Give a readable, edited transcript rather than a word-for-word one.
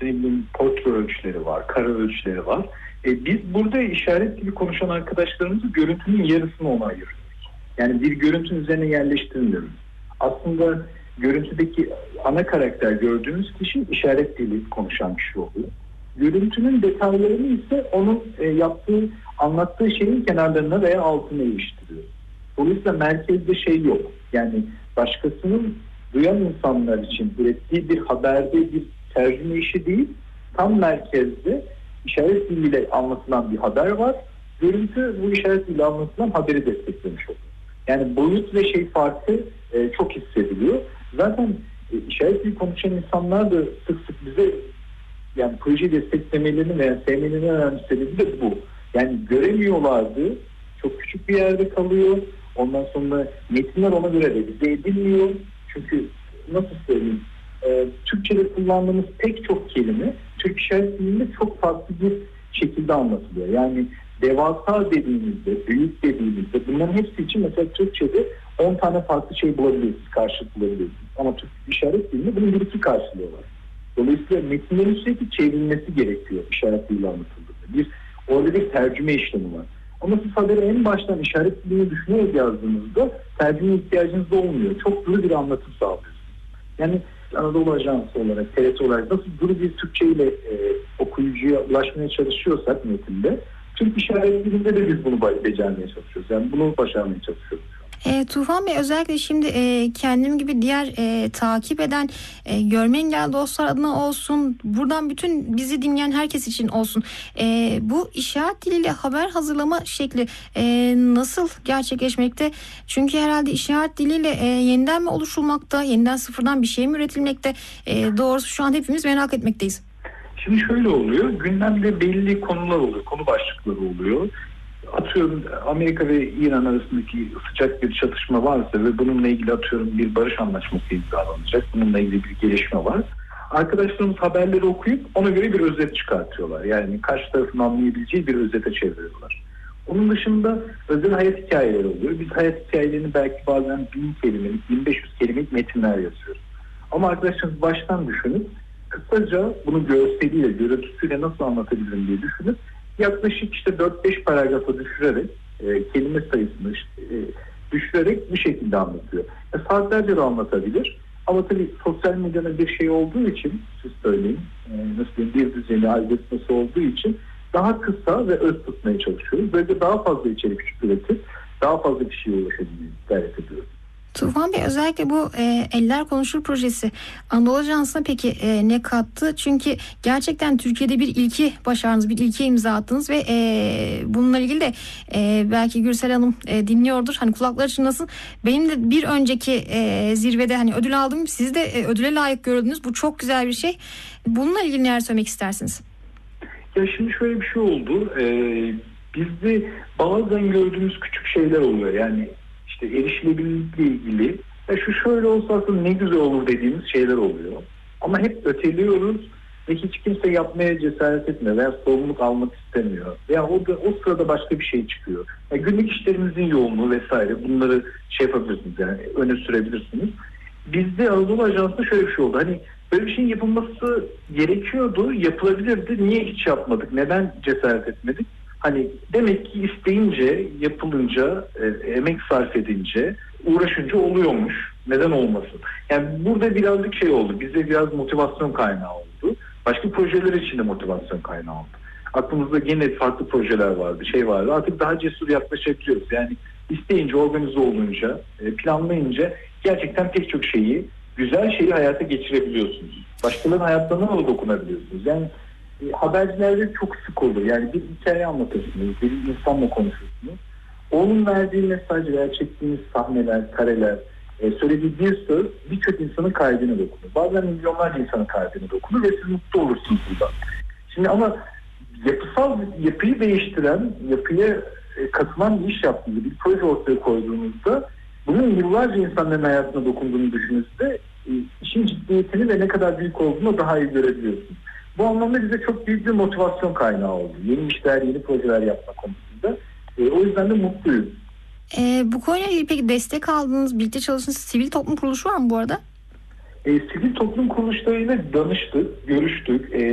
işte ne bileyim portre ölçüleri var, kare ölçüleri var. Biz burada işaret dili konuşan arkadaşlarımızı görüntünün yarısını ona ayırıyoruz. Yani bir görüntünün üzerine yerleştirmiyoruz. Aslında görüntüdeki ana karakter gördüğümüz kişi işaret dili konuşan kişi oluyor. Görüntünün detaylarını ise onun anlattığı şeyin kenarlarına veya altına iliştiriyor. Dolayısıyla merkezde şey yok. Yani başkasının duyan insanlar için ürettiği bir haberde bir tercüme işi değil, tam merkezde işaret diliyle anlatılan bir haber var. Görüntü bu işaret diliyle anlatılan haberi desteklemiş oluyor. Yani boyut ve şey farkı çok hissediliyor. Zaten işaret dili konuşan insanlar da sık sık bize yani projeyi desteklemelerini veya sevmelerini önemli sebebi de bu. Yani göremiyorlardı. Çok küçük bir yerde kalıyor. Ondan sonra metinler ona göre revize edilmiyor. Çünkü nasıl söyleyeyim? Türkçe'de kullandığımız pek çok kelime Türk işaret dilinde çok farklı bir şekilde anlatılıyor. Yani devasa dediğimizde, büyük dediğimizde bunların hepsi için mesela Türkçe'de 10 tane farklı şey bulabilirsiniz, karşılık bulabilirsiniz. Ama Türk işaret dilinde bunun bir iki karşılığı var. Dolayısıyla metinlerin sürekli çevrilmesi gerekiyor işaret diliyle anlatıldığında. Orada bir tercüme işlemi var. Ama siz haberi en baştan işaret dilini düşünerek yazdığınızda tercüme ihtiyacınız da olmuyor. Çok duru bir anlatım sağlıyorsunuz. Yani Anadolu Ajansı olarak, TRT olarak nasıl duru bir Türkçe ile okuyucuya ulaşmaya çalışıyorsak metinde, Türk işaret dilinde de biz bunu becermeye çalışıyoruz. Yani bunu başarmaya çalışıyoruz. Tufan Bey, özellikle şimdi kendim gibi diğer takip eden görme engelli dostlar adına olsun, buradan bütün bizi dinleyen herkes için olsun, bu işaret diliyle haber hazırlama şekli nasıl gerçekleşmekte? Çünkü herhalde işaret diliyle yeniden mi oluşulmakta, yeniden sıfırdan bir şey mi üretilmekte? Doğrusu şu an hepimiz merak etmekteyiz. Şimdi şöyle oluyor, gündemde belli konular oluyor, konu başlıkları oluyor. Atıyorum Amerika ve İran arasındaki sıcak bir çatışma varsa ve bununla ilgili atıyorum bir barış anlaşması imzalanacak. Bununla ilgili bir gelişme var. Arkadaşlarımız haberleri okuyup ona göre bir özet çıkartıyorlar. Yani karşı tarafın anlayabileceği bir özete çeviriyorlar. Onun dışında özel hayat hikayeleri oluyor. Biz hayat hikayelerini belki bazen 1000 kelimelik, 1500 kelimelik metinler yazıyoruz. Ama arkadaşlarımız baştan düşünüp kısaca bunu görseliyle, görüntüsüyle nasıl anlatabilirim diye düşünüp yaklaşık işte 4-5 paragrafa düşürerek kelime sayısını düşürerek bir şekilde anlatıyor. Saatlerce de anlatabilir. Ama tabii sosyal medyanın bir şey olduğu için, siz söyleyin, nasıl diyeyim, bir düzeni algoritması olduğu için daha kısa ve öz tutmaya çalışıyoruz. Böylece daha fazla içerik üretip daha fazla kişiye ulaşabilmeyi gayret ediyoruz. Tufan Bey, özellikle bu Eller Konuşur projesi Anadolu Ajansı'na peki ne kattı? Çünkü gerçekten Türkiye'de bir ilki başardınız, bir ilkiye imza attınız ve bununla ilgili de belki Gürsel Hanım dinliyordur. Hani kulakları çınlasın. Benim de bir önceki zirvede hani ödül aldım. Siz de ödüle layık görüldünüz. Bu çok güzel bir şey. Bununla ilgili neler söylemek istersiniz? Ya şimdi şöyle bir şey oldu. Bizde bazen gördüğümüz küçük şeyler oluyor. Yani İşte erişilebilirlikle ilgili şu şöyle olsa aslında ne güzel olur dediğimiz şeyler oluyor. Ama hep öteliyoruz ve hiç kimse yapmaya cesaret etmiyor veya sorumluluk almak istemiyor. Veya o sırada başka bir şey çıkıyor. Yani günlük işlerimizin yoğunluğu vesaire bunları yapabilirsiniz, yani öne sürebilirsiniz. Bizde Anadolu Ajansı'nda şöyle bir şey oldu. Hani böyle bir şeyin yapılması gerekiyordu, yapılabilirdi. Niye hiç yapmadık? Neden cesaret etmedik? Hani demek ki isteyince, yapılınca, emek sarf edince, uğraşınca oluyormuş. Neden olmasın? Yani burada birazcık şey oldu. Bize biraz motivasyon kaynağı oldu. Başka projeler için de motivasyon kaynağı oldu. Aklımızda gene farklı projeler vardı, vardı. Artık daha cesur yaklaşabiliyoruz. Yani isteyince, organize olunca, planlayınca gerçekten pek çok şeyi, güzel şeyi hayata geçirebiliyorsunuz. Başkalarının hayatlarına da dokunabiliyorsunuz. Yani habercilerde çok sık olur. Yani bir hikaye anlatırsınız, bir insanla konuşursunuz. Onun verdiği mesaj veya çektiğiniz sahneler, kareler, söylediği bir söz birçok insanın kalbine dokunur. Bazen milyonlarca insanın kalbine dokunur ve siz mutlu olursunuz burada. Şimdi ama yapıyı değiştiren, yapıya katılan bir iş yaptığınızda, bir proje ortaya koyduğunuzda bunun yıllarca insanların hayatına dokunduğunu düşündüğünüzde işin ciddiyetini ve ne kadar büyük olduğunu daha iyi görebiliyorsunuz. Bu anlamda bize çok büyük bir motivasyon kaynağı oldu. Yeni işler, yeni projeler yapma konusunda. O yüzden de mutluyuz. Bu konuyla ilgili peki destek aldığınız, birlikte çalıştığınız sivil toplum kuruluşu var mı bu arada? Sivil toplum kuruluşlarıyla danıştık, görüştük.